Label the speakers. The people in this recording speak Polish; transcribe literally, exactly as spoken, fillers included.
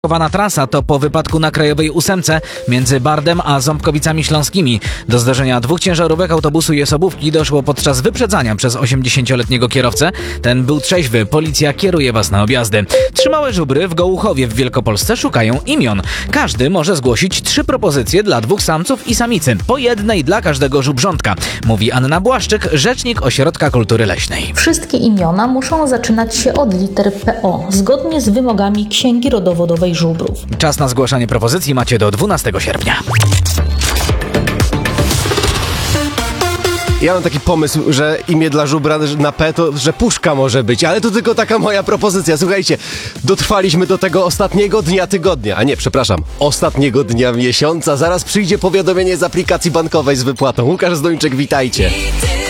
Speaker 1: Trasa to po wypadku na Krajowej ósemce między Bardem a Ząbkowicami Śląskimi. Do zdarzenia dwóch ciężarówek autobusu i osobówki doszło podczas wyprzedzania przez osiemdziesięcioletniego kierowcę. Ten był trzeźwy. Policja kieruje was na objazdy. Trzy małe żubry w Gołuchowie w Wielkopolsce szukają imion. Każdy może zgłosić trzy propozycje dla dwóch samców i samicy. Po jednej dla każdego żubrzątka. Mówi Anna Błaszczyk, rzecznik Ośrodka Kultury Leśnej.
Speaker 2: Wszystkie imiona muszą zaczynać się od liter P O, zgodnie z wymogami Księgi Rodowodowej żubrów.
Speaker 1: Czas na zgłaszanie propozycji macie do dwunastego sierpnia.
Speaker 3: Ja mam taki pomysł, że imię dla żubra na P to, że Puszka może być, ale to tylko taka moja propozycja. Słuchajcie, dotrwaliśmy do tego ostatniego dnia tygodnia, a nie, przepraszam, ostatniego dnia miesiąca. Zaraz przyjdzie powiadomienie z aplikacji bankowej z wypłatą. Łukasz Zdończyk, witajcie.